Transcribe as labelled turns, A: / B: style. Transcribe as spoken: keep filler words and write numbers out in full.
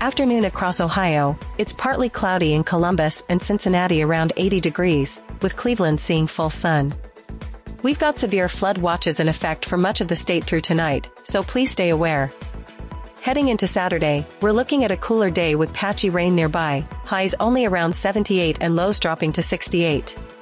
A: Afternoon across Ohio, it's partly cloudy in Columbus and Cincinnati around eighty degrees, with Cleveland seeing full sun. We've got severe flood watches in effect for much of the state through tonight, so please stay aware. Heading into Saturday, we're looking at a cooler day with patchy rain nearby, highs only around seventy-eight and lows dropping to sixty-eight.